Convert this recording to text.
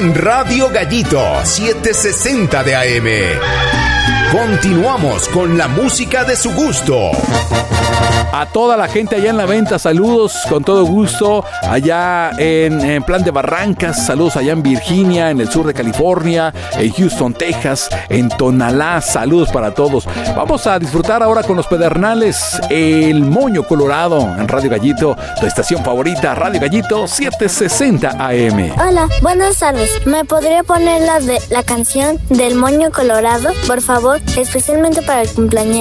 en Radio Gallito 760 de AM. Continuamos con la música de su gusto. A toda la gente allá en la venta, saludos con todo gusto. Allá en Plan de Barrancas, saludos allá en Virginia, en el sur de California, en Houston, Texas, en Tonalá, saludos para todos. Vamos a disfrutar ahora con los Pedernales, El Moño Colorado, en Radio Gallito, tu estación favorita, Radio Gallito 760 AM. Hola, buenas tardes. ¿Me podría poner la canción del Moño Colorado, por favor? Especialmente para el cumpleañero.